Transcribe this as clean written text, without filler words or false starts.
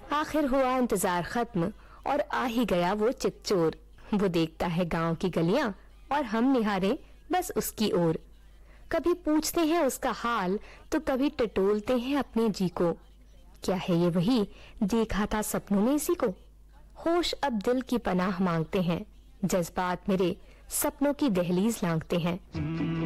आखिर हुआ इंतजार खत्म और आ ही गया वो चितचोर। वो देखता है गांव की गलियां और हम निहारे बस उसकी ओर। कभी पूछते हैं उसका हाल तो कभी टटोलते हैं अपने जी को। क्या है ये वही देखा था सपनों में इसी को? होश अब दिल की पनाह मांगते हैं, जज्बात मेरे सपनों की दहलीज लांघते हैं।